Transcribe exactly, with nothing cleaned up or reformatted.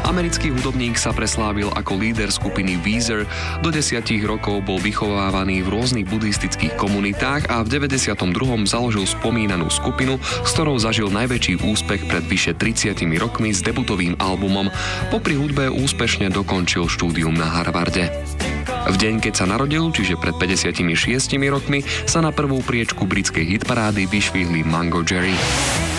Americký hudobník sa preslávil ako líder skupiny Weezer, do desiatich rokov bol vychovávaný v rôznych buddhistických komunitách a v deväťdesiatom druhom založil spomínanú skupinu, s ktorou zažil najväčší úspech pred vyše tridsiatimi rokmi s debutovým albumom. Popri hudbe úspešne dokončil štúdium na Harvarde. V deň, keď sa narodil, čiže pred päťdesiatimi šiestimi rokmi, sa na prvú priečku britskej hitparády vyšvihli Mango Jerry.